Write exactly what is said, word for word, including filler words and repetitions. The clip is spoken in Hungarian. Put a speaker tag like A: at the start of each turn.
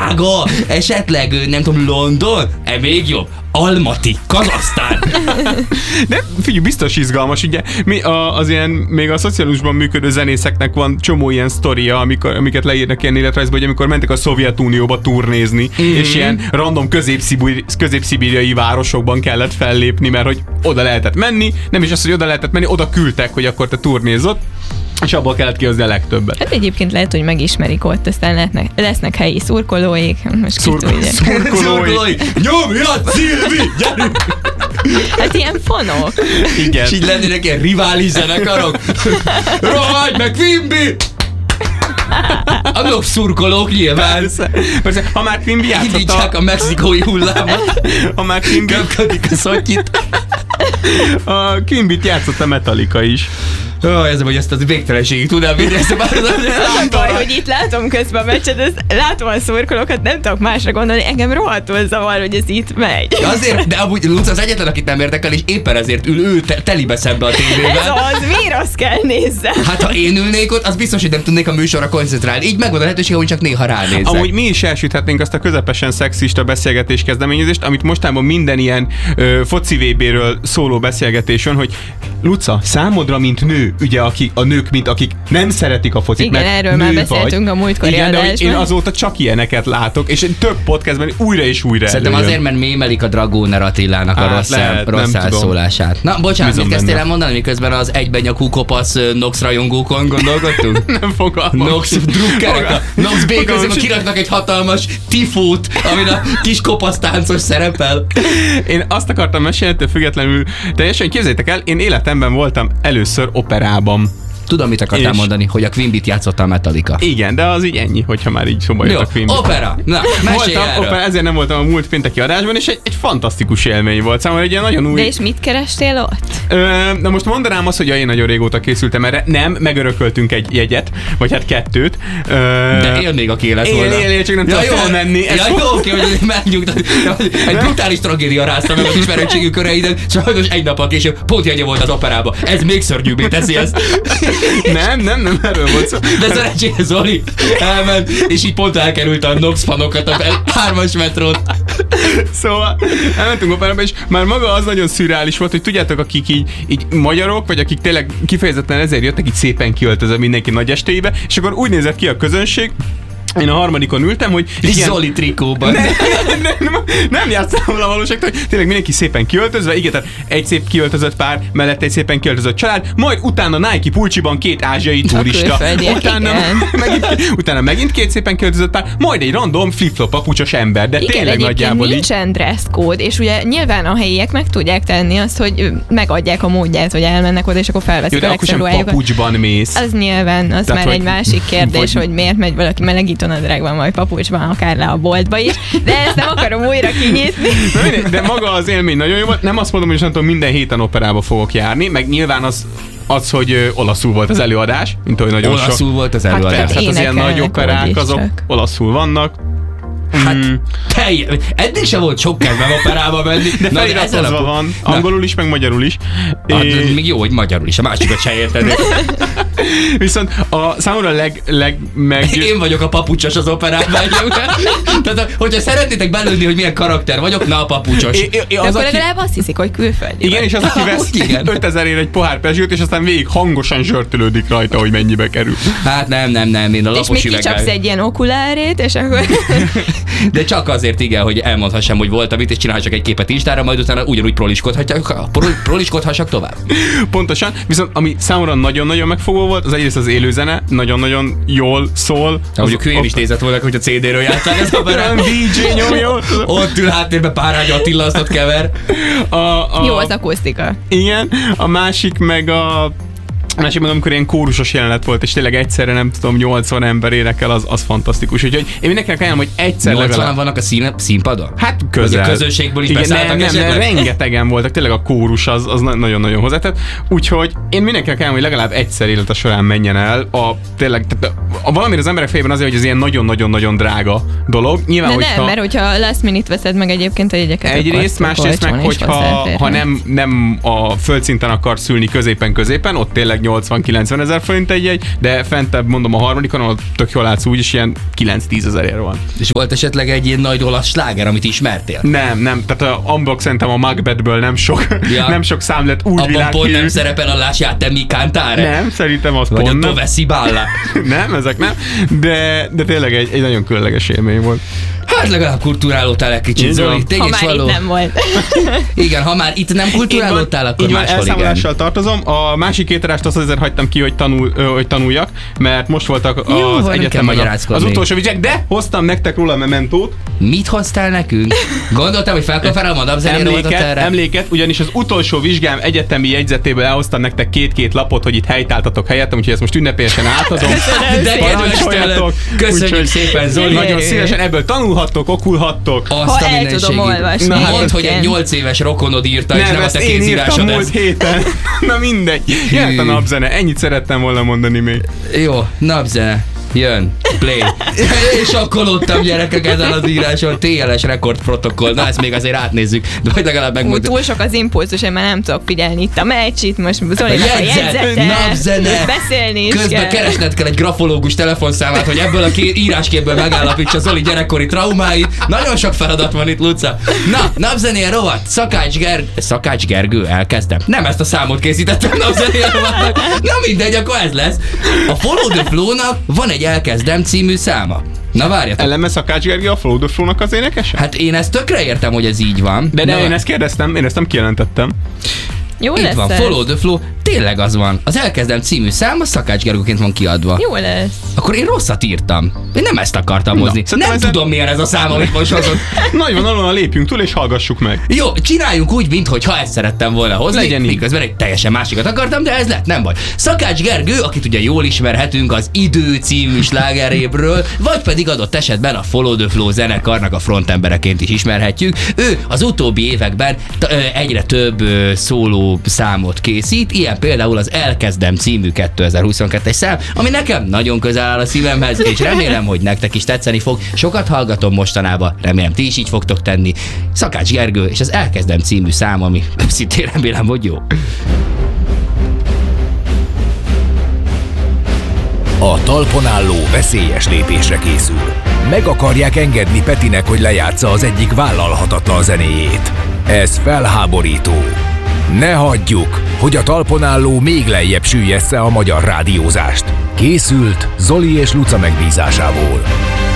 A: Prága, esetleg, nem tudom, London, e még jobb. Almaty, Kazahsztán.
B: De figyelj, biztos izgalmas, ugye mi a, az ilyen, még a szocializmusban működő zenészeknek van csomó ilyen sztoria, amikor, amiket leírnak ilyen életrajzban, hogy amikor mentek a Szovjetunióba turnézni, mm-hmm. és ilyen random közép-szibériai városokban kellett fellépni, mert hogy oda lehetett menni, nem is az, hogy oda lehetett menni, oda küldtek, hogy akkor te turnézott, és abból kellett kihozni a legtöbbet.
C: Hát egyébként lehet, hogy megismerik ott, aztán lehetnek, lesznek helyi szurkolóik. Most
B: Szurko- szurkolóik!
A: Nyomjad, Szilvi! Gyerünk!
C: Hát ilyen fanok.
B: Igen.
A: És így lennének ilyen rivális zenekarok. Rohagy meg, Quimby! Azok szurkolók nyilván.
B: Persze, persze. Ha már Quimby játszott
A: Indítsák a mexikói hullámot.
B: Ha már Quimby...
A: Köpködik a szottyit.
B: A Quimbyt játszott a Metallica is.
A: Ó, oh, ez hogy ezt az végtelenségig tudnám vinni, ezt a bár...
C: Az a baj, hogy itt látom közben a meccset, ezt látom a szurkolókat, nem tudok másra gondolni, engem rohadtul zavar, hogy ez itt megy.
A: Azért, de amúgy Luca az egyetlen, akit nem érdekel, és éppen ezért ül ő te- telibe szembe a tévében.
C: Ez az, miért azt kell nézzem?
A: Hát ha én ülnék ott, az biztos, hogy nem tudnék a műsorra koncentrálni. Így megvan a lehetőség, hogy csak néha ránézzek.
B: Amúgy mi is elsüthetnénk azt a közepesen szexista beszélgetés kezdeményezést, amit mostában minden ilyen ö, foci vé béről szóló beszélgetésen, hogy Luca, számodra, mint nő, ugye aki, a nők, mint akik nem szeretik a focit,
C: igen,
B: mert
C: erről
B: nő
C: már beszéltünk
B: vagy.
C: a múltkori
B: igen, de
C: adásban.
B: én azóta csak ilyeneket látok, és több podcastben újra és újra
A: Szerintem
B: előjön.
A: azért, mert mémelik a Dragóner Attilának a
B: Hát
A: rossz,
B: lehet,
A: rossz
B: nem
A: elszólását. Na, bocsánat,
B: Bízom
A: mit kezdtél
B: benne.
A: el mondani, miközben az egybenyakú kopasz Nox rajongókon gondolkodtunk?
B: Nem fogalmam.
A: Nox drukkerek, a Nox B közben
B: Fogalmam.
A: kiraknak egy hatalmas tifót, amin a kis kopasz táncos szerepel.
B: Én azt akartam mesélni, ettől függetlenül teljesen képzeljétek el, én életemben voltam először operában.
A: Tudom, mit akartál
B: És-
A: mondani, hogy a Quimbyt játszotta a Metallica.
B: Igen, de az így ennyi, hogyha már így szóba jött
A: Jó,
B: a Quimby.
A: opera! Na, mesélj
B: Voltam,
A: erről.
B: opera, ezért nem voltam a múlt pénteki adásban, és egy, egy fantasztikus élmény volt számomra, egy ilyen nagyon új...
C: De és mit kerestél ott?
B: Ö, na most mondanám azt, hogy ja, én nagyon régóta készültem erre. Nem, megörököltünk egy jegyet, vagy hát kettőt. Ö,
A: De él még, aki élet
B: él,
A: volna.
B: él, él, csak nem
A: Ja,
B: tudok
A: jó,
B: felmenni. Ez
A: ja,
B: fog-
A: jó, oké, hogy megnyugtat. Egy brutális tragédia rázta meg az ismerettségű köreiden, sajnos egy nappal később pont jegye volt az operába. Ez még szörnyűbbé teszi ezt.
B: Nem, nem, nem, erről volt szó.
A: De szerencsére Zoli elment, és így pont elkerült a Nox fanokat a hármas metrót.
B: Szóval elmentünk operába, és már maga az nagyon szürreális volt, hogy tudjátok, akik így, így magyarok, vagy akik tényleg kifejezetten ezért jöttek, így szépen kiöltözve mindenki nagy estéibe, és akkor úgy nézett ki a közönség, én a harmadikon ültem, hogy
A: És Zoli trikóban.
B: Nem, nem, nem, nem játszom volna a valóságtól, hogy tényleg mindenki szépen kiöltözve, igen, tehát egy szép kiöltözött pár, mellett egy szépen kiöltözött család, majd utána Nike pulcsiban két ázsiai turista.
C: külföldiek,
B: Utána megint, utána megint két szépen kiöltözött pár, majd egy random flip-flop papucsos ember, de
C: Igen,
B: tényleg
C: egyébként
B: nagyjából így.
C: nincsen dress code, és ugye nyilván a helyiek meg tudják tenni azt, hogy ö, megadják a módját, hogy elmennek oda, és akkor
B: Jó,
C: felveszik
B: de
C: a
B: akkor sem
C: legszebb ruhájukat.
B: papucsban mész.
C: Az nyilván, az
B: Tehát,
C: már egy
B: hogy-
C: másik kérdés,
B: vagy-
C: hogy miért megy valaki melegítő nadrágban, vagy papucsban, akár le a boltba is, de ezt nem akarom újra kinyitni.
B: Na mindegy, de maga az élmény nagyon jó volt. Nem azt mondom, hogy nem tudom, minden héten operába fogok járni, meg nyilván az, az hogy ö, olaszul volt az előadás, mint hogy nagyon sok.
A: Olaszul volt az
B: Hát
A: előadás.
B: persze, hát az ilyen
C: Énekelnek
B: nagy operák,
C: úgyis
B: azok
C: csak.
B: olaszul vannak.
A: Hát,
B: Mm.
A: telj, eddig sem volt sok kedvem operába menni.
B: De
A: Na,
B: feliratozva
A: ezzel a-
B: van,
A: Na,
B: angolul is, meg magyarul is.
A: hát,
B: És
A: még jó, hogy magyarul is, a másikat se érted.
B: viszont a számomra leg, leg meg...
A: Én vagyok a papucsos az operában. Tehát, hogyha szeretnétek belőni, hogy milyen karakter vagyok, na a papucsos.
B: É, é, é,
C: De
B: az,
C: akkor
B: aki,
C: legalább azt hiszik, hogy külföldi
B: igen,
C: vagy.
B: és az, aki vesz
A: Úgy igen.
B: ötezerért egy pohár pezsőt, és aztán végig hangosan zsörtölődik rajta, hogy mennyibe kerül.
A: Hát nem, nem, nem, én a
C: És
A: lapos
C: még kicsapsz
A: üveggel.
C: egy ilyen okulárét, és akkor...
A: De csak azért igen, hogy elmondhassam, hogy voltam itt, és csinálhassak egy képet Instára, majd utána ugyanúgy proliskodhatják, pro- proliskodhassak tovább.
B: Pontosan, viszont ami számomra nagyon-nagyon megfogó volt, az egyrészt az élőzene, nagyon-nagyon jól szól.
A: Ahogy a hülyén is nézett volna, hogy a cé dé-ről játszák az operát.
B: vé jé nyomja.
A: Ott ül háttérben Párágy Attila, azt ott kever.
B: A, a,
C: Jó az akusztika.
B: Igen, a másik meg a A másik meg, amikor ilyen kórusos jelenet volt, és tényleg egyszerre nem tudom, nyolcvan ember énekel, az, az fantasztikus. Úgyhogy én mindenkinek ajánlom, hogy egyszer
A: nyolcvanan
B: legalább...
A: vannak a szín, színpadon?
B: Hát közel.
A: Vagy a közönségből is
B: igen,
A: beszálltak
B: nem, nem, nem,
A: esetleg?
B: rengetegen voltak, tényleg a kórus az, az na- nagyon-nagyon hozzátett. Úgyhogy én mindenkinek ajánlom, hogy legalább egyszer élete során menjen el. A, tényleg, tehát a, a valamire az emberek fejében azért, hogy ez ilyen nagyon-nagyon-nagyon drága dolog. Nyilván,
C: De
B: hogyha...
C: nem, mert hogyha last minute veszed meg egyébként a jegyeket,
B: Egyrészt, másrészt meg, hogyha ha nem a földszinten akarsz ülni középen-középen, ott tényleg nyolcvan-kilencven ezer forint egy jegy, de fentebb mondom a harmadikon, ahol tök jól látsz, úgyis ilyen kilenc-tíz ezerért van.
A: És volt esetleg egy ilyen nagy olasz sláger, amit ismertél?
B: Nem, nem, tehát a Ambok szerintem a Macbethből nem sok,
A: Ja.
B: nem sok szám lett úgy
A: Abban pont
B: világhírű.
A: nem szerepel a Lasciate mi cantare?
B: Nem, szerintem az
A: Vagy
B: pont
A: a
B: nem.
A: Dove si balla?
B: Nem, ezek nem, de, de tényleg egy, egy nagyon különleges élmény volt.
A: Hát legalább kulturálódtál egy kicsit,
B: Így
A: Zoli.
B: van.
A: Tény
C: Ha
A: és
C: már
A: való.
C: itt nem volt.
A: Igen, ha már itt nem kulturálódtál, akkor
B: így van,
A: máshol igen.
B: elszámolással tartozom. A másik éterást azt azért hagytam ki, hogy, tanul, ö, hogy tanuljak, mert most voltak
A: Jó,
B: az
A: nem kell
B: egyetemen az
A: magyarázkodni.
B: utolsó vizsgák, de hoztam nektek róla a mementót,
A: Mit hoztál nekünk? Gondoltam, hogy felkonferálom a dabzenére voltat
B: emléket,
A: erre.
B: emléket, ugyanis az utolsó vizsgám egyetemi jegyzetéből elhoztam nektek két-két lapot, hogy itt helytáltatok helyettem, úgyhogy ezt most ünnepélyesen átadom.
A: De kedves tőled.
B: Parancsoljatok.
A: Köszönjük
B: Úgyhogy
A: szépen, Zoli.
B: Nagyon szívesen ebből tanulhattok, okulhattok.
A: Azt
C: Ha
A: a
C: el
A: mindenségét.
C: tudom olvasni.
A: Na, mondd, hogy
C: Igen.
A: egy nyolc éves rokonod írta, és nem a
B: ezt
A: te
B: én írtam
A: kézírásod
B: múlt
A: ez.
B: héten. Na mindegy. Jöhet a napzene, ennyit szerettem volna mondani még.
A: Jó, napzene. Jön, play. És sokkolódtam gyerekek ezen az íráson. té el es rekordprotokoll. Na, ezt még azért átnézzük. De vagy legalább
C: Úgy
A: megmondjuk.
C: túl sok az impulzus, én már nem tudok figyelni itt a meccs, itt most Zolinak a
A: Jegyzet,
C: jegyzete,
A: napzene.
C: beszélni is
A: Közben
C: kell.
A: keresned kell egy grafológus telefonszámát, hogy ebből a ké- írásképből megállapítsa Zoli gyerekkori traumáit. Nagyon sok feladat van itt, Luca. Na, napzenél rovat. Szakács Gergő. Szakács Gergő, elkezdtem. Nem ezt a számot készítettem napzenél rovatnak. Na mindegy, akkor ez lesz. A Follow the Flow-nak van egy Elkezdem című száma. Na várjatok.
B: Eleme Szakács Gergely a Follow the Flow-nak az énekese?
A: Hát én ezt tökre értem, hogy ez így van.
B: De, de
A: Na,
B: én ezt kérdeztem, én ezt nem kijelentettem.
C: Jó
A: itt
C: lesz
A: van,
C: ez.
A: Follow the Flow, tényleg az van. Az Elkezdem című szám a Szakács Gergőként van kiadva.
C: Jó lesz.
A: Akkor én rosszat írtam. Én nem ezt akartam
B: Na,
A: hozni.
B: szerintem
A: Nem
B: ezen-
A: tudom, milyen ez a szám, amit most hozott.
B: Nagy vonalon lépjünk túl és hallgassuk meg.
A: Jó, csináljunk úgy, mintha ezt szerettem volna hozni.
B: Legyen így.
A: Miközben egy teljesen másikat akartam, de ez lett, nem baj. Szakács Gergő, akit ugye jól ismerhetünk az Idő című slágerébről, vagy pedig adott esetben a Follow the Flow zenekarnak a frontembereként is ismerhetjük. Ő az utóbbi években t- ö, egyre több ö, szóló számot készít, ilyen például az Elkezdem című kétezer-huszonkettes szám, ami nekem nagyon közel áll a szívemhez, és remélem, hogy nektek is tetszeni fog. Sokat hallgatom mostanában, remélem ti is így fogtok tenni. Szakács Gergő és az Elkezdem című szám, ami szintén remélem, hogy jó.
D: A talpon álló veszélyes lépésre készül. Meg akarják engedni Petinek, hogy lejátsza az egyik vállalhatatlan zenéjét. Ez felháborító. Ne hagyjuk, hogy a talpon álló még lejjebb süllyessze a magyar rádiózást. Készült Zoli és Luca megbízásából.